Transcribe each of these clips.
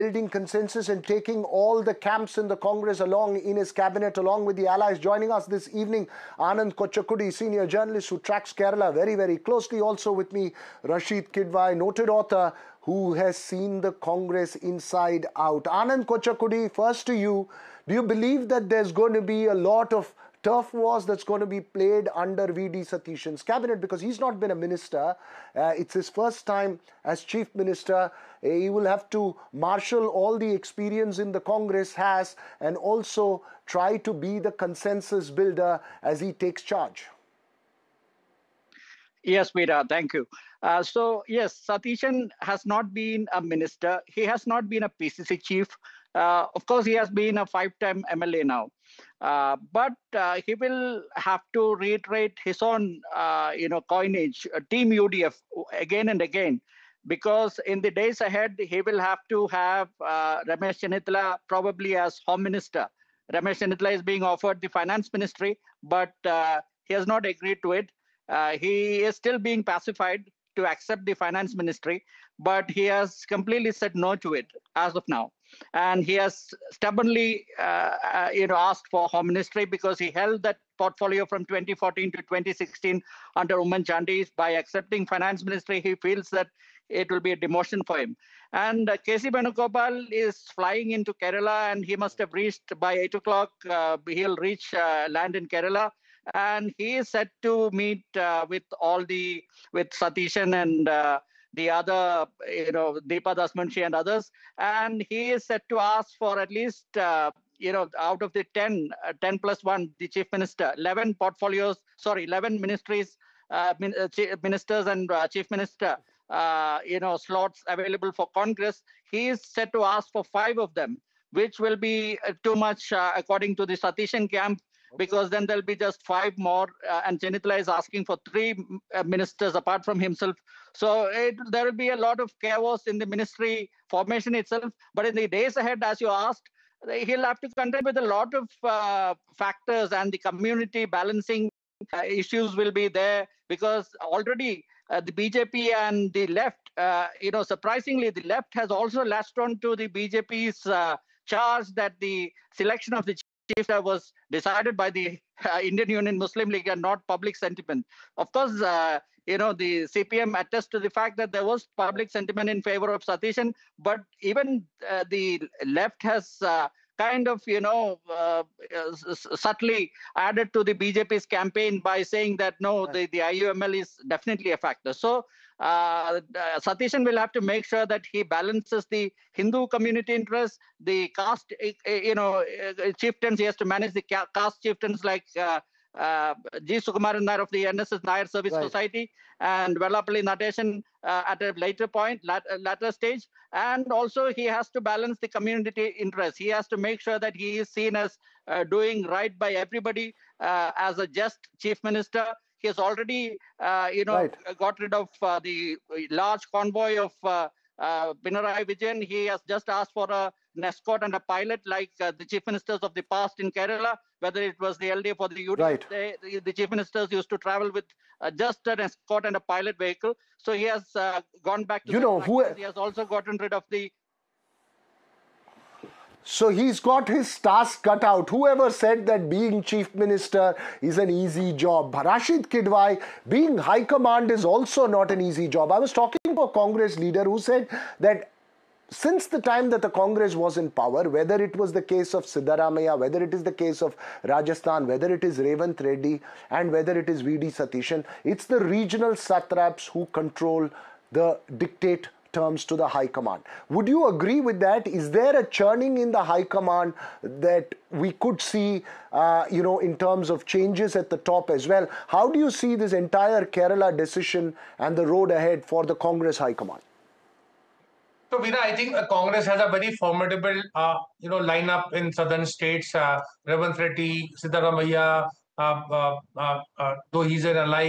building consensus and taking all the camps in the Congress along in his cabinet, along with the allies. Joining us this evening, Anand Kochakudi, senior journalist who tracks Kerala very, very closely. Also with me, Rashid Kidwai, noted author who has seen the Congress inside out. Anand Kochakudi, first to you. Do you believe that there's going to be a lot of turf wars that's going to be played under V.D. Satishan's cabinet, because he's not been a minister? It's his first time as chief minister. He will have to marshal all the experience in the Congress has and also try to be the consensus builder as he takes charge. Yes, Veera, thank you. So, yes, Satishan has not been a minister. He has not been a PCC chief. Of course, he has been a 5-time MLA now. But he will have to reiterate his own, coinage, Team UDF, again and again, because in the days ahead, he will have to have Ramesh Chennithila probably as Home Minister. Ramesh Chennithila is being offered the Finance Ministry, but he has not agreed to it. He is still being pacified to accept the Finance Ministry, but he has completely said no to it as of now. And he has stubbornly, asked for Home Ministry because he held that portfolio from 2014 to 2016 under Oommen Chandy. By accepting Finance Ministry, he feels that it will be a demotion for him. And K.C. Venugopal is flying into Kerala, and he must have reached by 8 o'clock. He'll reach land in Kerala. And he is set to meet with Satishan and the other, Deepa Dasmunshi and others. And he is set to ask for at least, out of the 10 plus 1, the chief minister, 11 ministries, ministers and chief minister, slots available for Congress. He is set to ask for 5 of them, which will be too much according to the Satishan camp, because then there'll be just 5 more, and Chennithila is asking for 3 ministers apart from himself. So there will be a lot of chaos in the ministry formation itself. But in the days ahead, as you asked, he'll have to contend with a lot of factors, and the community balancing issues will be there, because already the BJP and the left, surprisingly, the left has also latched on to the BJP's charge that the selection of the chief was decided by the Indian Union Muslim League and not public sentiment. Of course, the CPM attests to the fact that there was public sentiment in favor of Satishan, but even the left has subtly added to the BJP's campaign by saying that no, the IUML is definitely a factor. So Satishan will have to make sure that he balances the Hindu community interests, the caste, chieftains. He has to manage the caste chieftains like G. Sukumaran Nair of the NSS Nair Service Society and Vellapalli Nadeshan at a later stage. And also he has to balance the community interests. He has to make sure that he is seen as doing right by everybody as a just chief minister. He has already, got rid of the large convoy of Pinarayi Vijayan. He has just asked for an escort and a pilot like the chief ministers of the past in Kerala, whether it was the LDF or the UDF. The chief ministers used to travel with just an escort and a pilot vehicle. So he has gone back to he has also gotten rid of the... So he's got his task cut out. Whoever said that being chief minister is an easy job? Rashid Kidwai, being high command is also not an easy job. I was talking to a Congress leader who said that since the time that the Congress was in power, whether it was the case of Siddaramaiah, whether it is the case of Rajasthan, whether it is Revanth Reddy, and whether it is V.D. Satishan, it's the regional satraps who control the dictate terms to the high command. Would you agree with that? Is there a churning in the high command that we could see, in terms of changes at the top as well? How do you see this entire Kerala decision and the road ahead for the Congress high command? So, Veera, I think Congress has a very formidable, lineup in southern states. Revanth Reddy, Siddaramaiah, though he's an ally,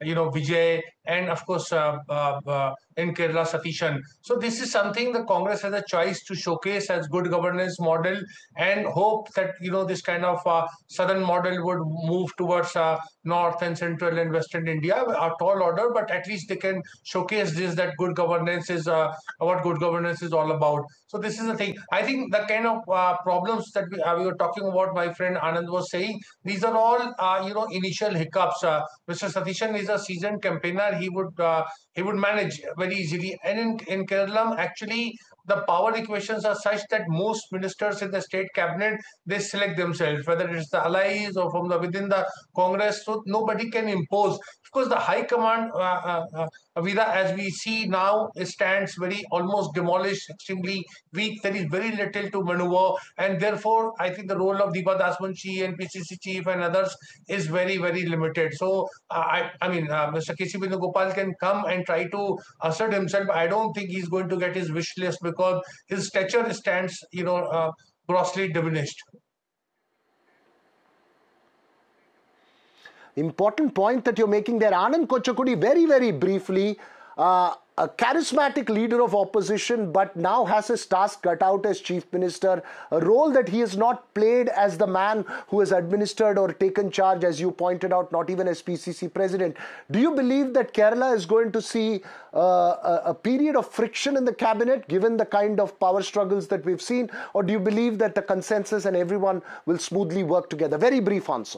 Vijay, and of course in Kerala Satishan. So this is something the Congress has a choice to showcase as good governance model, and hope that this kind of southern model would move towards north and central and western India, a tall order, but at least they can showcase this, that good governance is what good governance is all about. So this is the thing. I think the kind of problems that we were talking about, my friend Anand was saying, these are all initial hiccups. Mr. Satishan is a seasoned campaigner. He would manage very easily. And in Kerala, actually, the power equations are such that most ministers in the state cabinet, they select themselves, whether it's the allies or from within the Congress. So nobody can impose. Of course, the high command, Veera, as we see now, it stands very almost demolished, extremely weak. There is very little to maneuver, and therefore, I think the role of Deepa Dasmunshi and PCC chief and others is very, very limited. So, Mr. K.C. Venugopal can come and try to assert himself. I don't think he's going to get his wish list because his stature stands, grossly diminished. Important point that you're making there. Anand Kochakudi, very, very briefly, a charismatic leader of opposition, but now has his task cut out as chief minister, a role that he has not played as the man who has administered or taken charge, as you pointed out, not even as PCC president. Do you believe that Kerala is going to see a period of friction in the cabinet, given the kind of power struggles that we've seen, or do you believe that the consensus and everyone will smoothly work together? Very brief answer.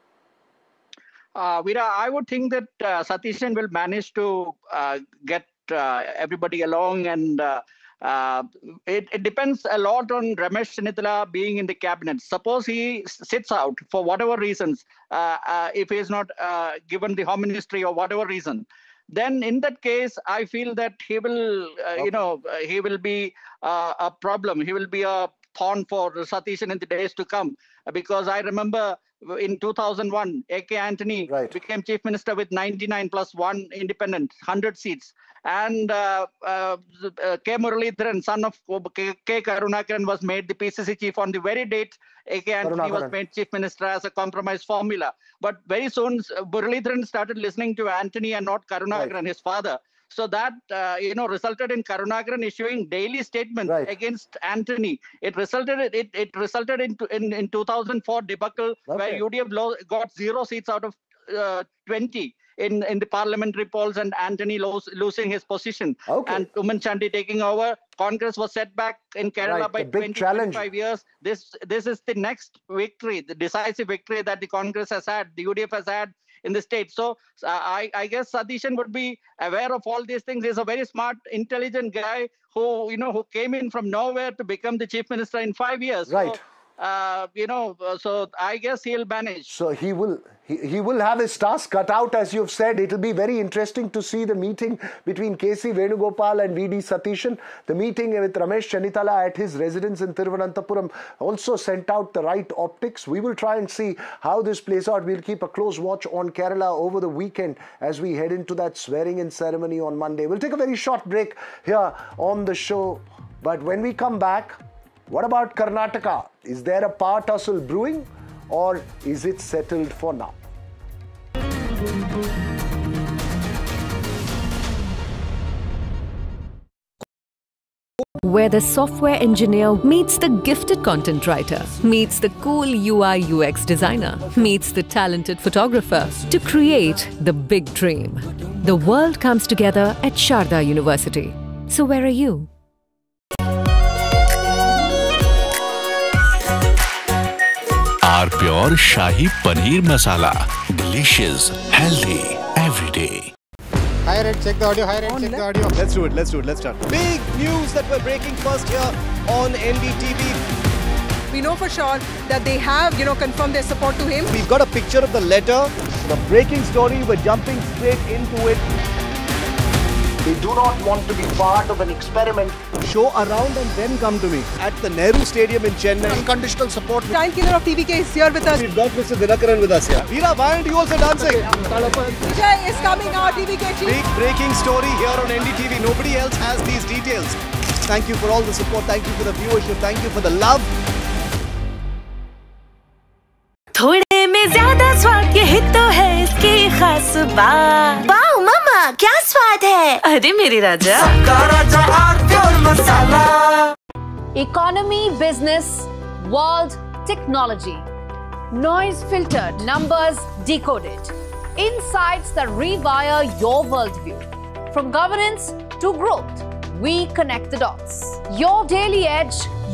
Veera, I would think that Satishan will manage to get everybody along, and it depends a lot on Ramesh Chennithala being in the cabinet. Suppose he sits out for whatever reasons, if he is not given the Home Ministry or whatever reason, then in that case, I feel that he will, he will be a problem. He will be a thorn for Satishan in the days to come, because I remember in 2001, A.K. Antony became chief minister with 99 plus 1 independent, 100 seats. And K. Muralidharan, son of K. Karunakaran, was made the PCC chief on the very date A.K. Antony was made chief minister as a compromise formula. But very soon, Muralidharan started listening to Antony and not Karunakaran, his father. So that, resulted in Karunakaran issuing daily statements against Antony. It resulted in 2004 debacle where UDF got 0 seats out of 20 in the parliamentary polls, and Antony losing his position. And Oommen Chandy taking over. Congress was set back in Kerala by 25 years. This is the next victory, the decisive victory that the Congress has had, the UDF has had in the state. So I guess Satishan would be aware of all these things. He's a very smart, intelligent guy who came in from nowhere to become the chief minister in 5 years. Right. So, so I guess he'll manage. So he will have his task cut out, as you've said. It'll be very interesting to see the meeting between K.C. Venugopal and V.D. Satishan. The meeting with Ramesh Chennithala at his residence in Thiruvananthapuram also sent out the right optics. We will try and see how this plays out. We'll keep a close watch on Kerala over the weekend as we head into that swearing-in ceremony on Monday. We'll take a very short break here on the show. But when we come back, what about Karnataka? Is there a power tussle brewing, or is it settled for now? Where the software engineer meets the gifted content writer, meets the cool UI UX designer, meets the talented photographer to create the big dream. The world comes together at Sharda University. So where are you? Our pure Shahi Paneer Masala. Delicious, healthy, every day. Hi Red, check the audio. Hi Red, check the audio. Let's do it. Let's start. Big news that we're breaking first here on NDTV. We know for sure that they have, confirmed their support to him. We've got a picture of the letter. The breaking story, we're jumping straight into it. They do not want to be part of an experiment. Show around and then come to me. At the Nehru Stadium in Chennai. Unconditional support. Time killer of TVK is here with us. We've got Mr. Dinakaran with us here. Veera, why aren't you also dancing? Vijay is coming out, TVK chief. Big breaking story here on NDTV. Nobody else has these details. Thank you for all the support. Thank you for the viewership. Thank you for the love. थोड़े में ज़्यादा स्वाद ये यही तो है इसकी खास बात। वाओ मम्मा, क्या स्वाद है। अरे मेरे राजा, सबका राजा आरती और मसाला। Economy, business, world, technology. Noise filtered, numbers decoded. Insights that rewire your worldview. From governance to growth, we connect the dots. Your daily edge,